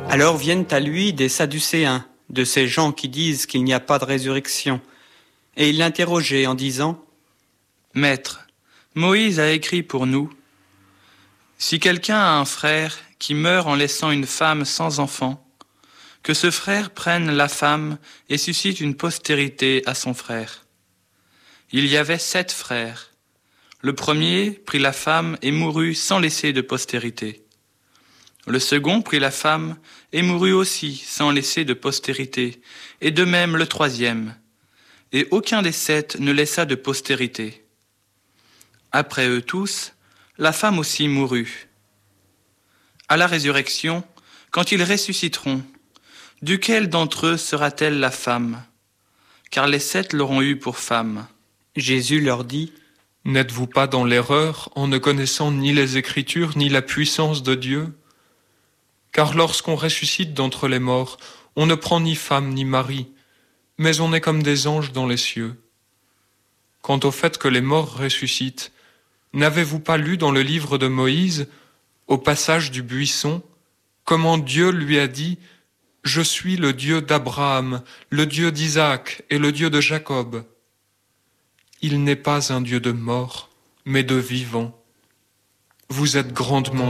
Alors viennent à lui des Sadducéens, de ces gens qui disent qu'il n'y a pas de résurrection. Et ils l'interrogeaient en disant : « Maître, Moïse a écrit pour nous, si quelqu'un a un frère qui meurt en laissant une femme sans enfant, que ce frère prenne la femme et suscite une postérité à son frère. Il y avait 7 frères. Le premier prit la femme et mourut sans laisser de postérité. Le second prit la femme et mourut aussi sans laisser de postérité, et de même le troisième. Et aucun des 7 ne laissa de postérité. Après eux tous, la femme aussi mourut. À la résurrection, quand ils ressusciteront, duquel d'entre eux sera-t-elle la femme ? Car les 7 l'auront eue pour femme. » Jésus leur dit : « N'êtes-vous pas dans l'erreur en ne connaissant ni les Écritures ni la puissance de Dieu ? Car lorsqu'on ressuscite d'entre les morts, on ne prend ni femme ni mari, mais on est comme des anges dans les cieux. Quant au fait que les morts ressuscitent, n'avez-vous pas lu dans le livre de Moïse, au passage du buisson, comment Dieu lui a dit : Je suis le Dieu d'Abraham, le Dieu d'Isaac et le Dieu de Jacob. Il n'est pas un Dieu de morts, mais de vivants. Vous êtes grandement